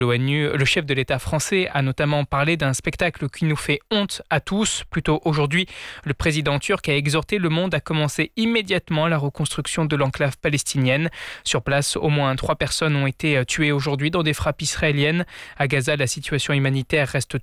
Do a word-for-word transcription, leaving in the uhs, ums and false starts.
L'ONU, le chef de l'État français a notamment parlé d'un spectacle qui nous fait honte à tous. Plus tôt aujourd'hui, le président turc a exhorté le monde à commencer immédiatement la reconstruction de l'enclave palestinienne. Sur place, au moins trois personnes ont été tuées aujourd'hui dans des frappes israéliennes. À Gaza, la situation humanitaire reste